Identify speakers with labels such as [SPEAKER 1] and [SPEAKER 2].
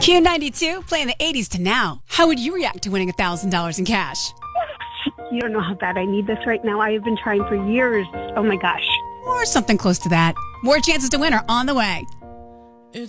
[SPEAKER 1] Q92, playing the 80s to now. How would you react to winning $1,000 in cash?
[SPEAKER 2] You don't know how bad I need this right now. I have been trying for years. Oh my gosh.
[SPEAKER 1] Or something close to that. More chances to win are on the way.